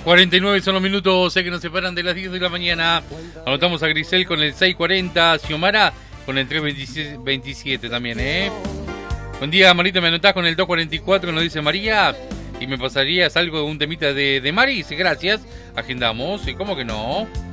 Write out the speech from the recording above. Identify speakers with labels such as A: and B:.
A: 49 son los minutos que nos separan de las 10 de la mañana. Anotamos a Grisel con el 640, Xiomara con el 327 también, Buen día, Marita, me anotás con el 244, nos dice María. Y me pasarías algo de un temita de Mari. Gracias, agendamos. ¿Y cómo que no?